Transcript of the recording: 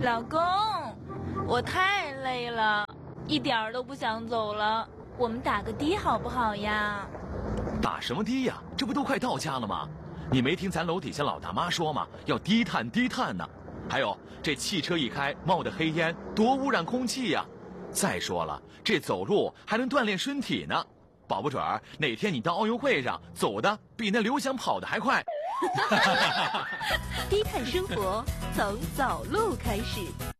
老公，我太累了，一点儿都不想走了。我们打个的好不好呀？ 打什么的呀？这不都快到家了吗？你没听咱楼底下老大妈说吗？要低碳低碳呢。还有这汽车一开冒的黑烟，多污染空气呀！再说了，这走路还能锻炼身体呢。保不准儿哪天你到奥运会上走的比那刘翔跑的还快。 低碳生活从走路开始。